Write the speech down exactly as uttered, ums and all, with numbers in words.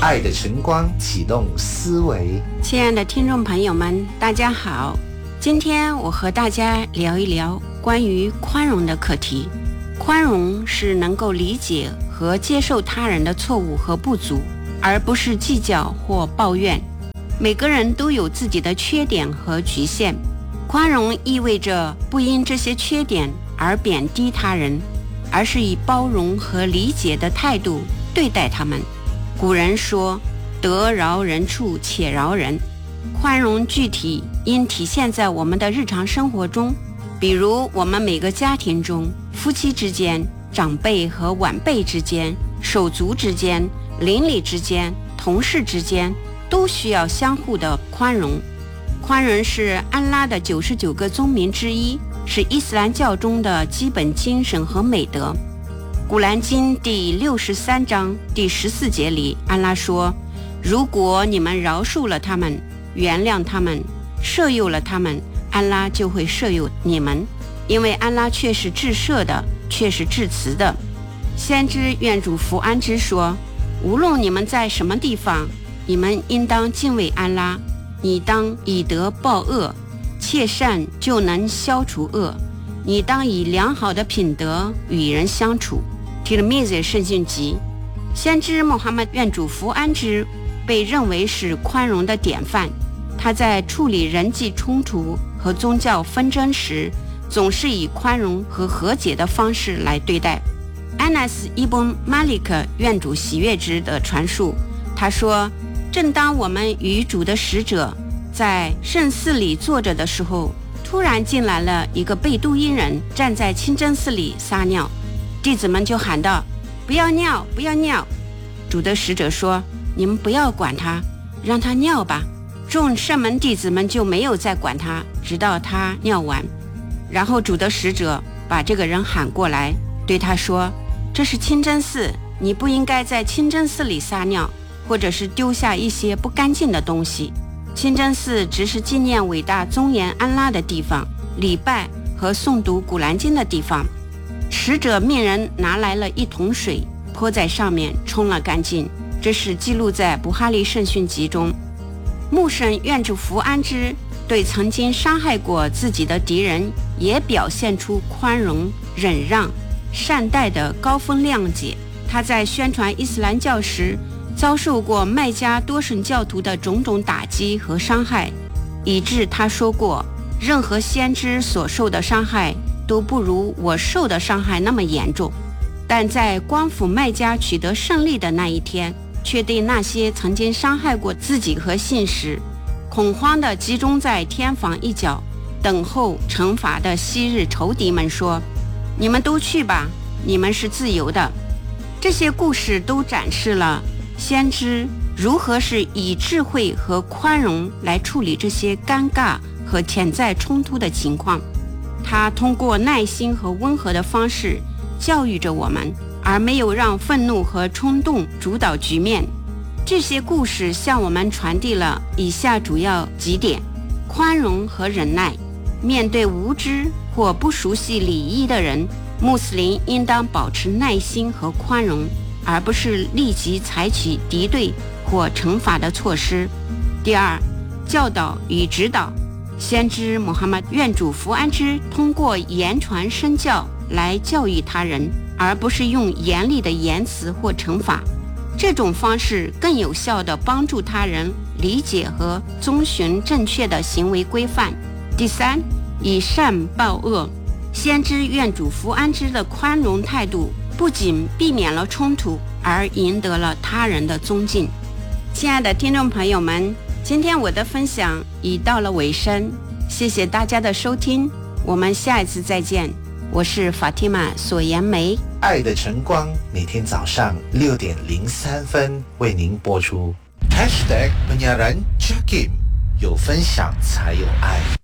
爱的晨光启动思维。 亲爱的听众朋友们，大家好，今天我和大家聊一聊关于宽容的课题。宽容是能够理解和接受他人的错误和不足，而不是计较或抱怨。每个人都有自己的缺点和局限，宽容意味着不因这些缺点而贬低他人，而是以包容和理解的态度对待他们。古人说，得饶人处且饶人。宽容具体应体现在我们的日常生活中，比如我们每个家庭中，夫妻之间、长辈和晚辈之间、手足之间、邻里之间、同事之间，都需要相互的宽容。宽容是安拉的九十九个宗名之一，是伊斯兰教中的基本精神和美德。古兰经第六十三章第十四节里，安拉说，如果你们饶恕了他们，原谅他们，赦宥了他们，安拉就会赦宥你们，因为安拉却是至赦的，却是至慈的。先知愿主福安之说，无论你们在什么地方，你们应当敬畏安拉，你当以德报恶，切善就能消除恶，你当以良好的品德与人相处。提勒密兹圣训集。先知穆罕默德愿主福安之被认为是宽容的典范，他在处理人际冲突和宗教纷争时，总是以宽容和和解的方式来对待。安纳斯伊本马利克愿主喜悦之的传述，他说，正当我们与主的使者在圣寺里坐着的时候，突然进来了一个贝都因人，站在清真寺里撒尿，弟子们就喊道，不要尿，不要尿。主的使者说，你们不要管他，让他尿吧。众圣门弟子们就没有再管他，直到他尿完。然后主的使者把这个人喊过来，对他说，这是清真寺，你不应该在清真寺里撒尿，或者是丢下一些不干净的东西。清真寺只是纪念伟大宗严安拉的地方，礼拜和诵读古兰经的地方。使者命人拿来了一桶水，泼在上面，冲了干净。这是记录在布哈利圣训集中。穆圣愿主福安之对曾经伤害过自己的敌人，也表现出宽容、忍让、善待的高风亮节。他在宣传伊斯兰教时，遭受过麦加多神教徒的种种打击和伤害，以致他说过，任何先知所受的伤害都不如我受的伤害那么严重。但在光复麦加取得胜利的那一天，却对那些曾经伤害过自己和信使，恐慌地集中在天房一角，等候惩罚的昔日仇敌们说，你们都去吧，你们是自由的。这些故事都展示了先知如何是以智慧和宽容来处理这些尴尬和潜在冲突的情况。他通过耐心和温和的方式教育着我们，而没有让愤怒和冲动主导局面。这些故事向我们传递了以下主要几点：宽容和忍耐。面对无知或不熟悉礼仪的人，穆斯林应当保持耐心和宽容，而不是立即采取敌对或惩罚的措施。第二，教导与指导。先知穆罕默德愿主福安之通过言传身教来教育他人，而不是用严厉的言辞或惩罚。这种方式更有效地帮助他人理解和遵循正确的行为规范。第三，以善报恶。先知愿主福安之的宽容态度不仅避免了冲突，而赢得了他人的尊敬。亲爱的听众朋友们，今天我的分享已到了尾声，谢谢大家的收听，我们下一次再见。我是法蒂玛索颜梅。 爱的晨光每天早上六点零三分为您播出。Hashtag Penyiaran Jakim， 有分享才有爱。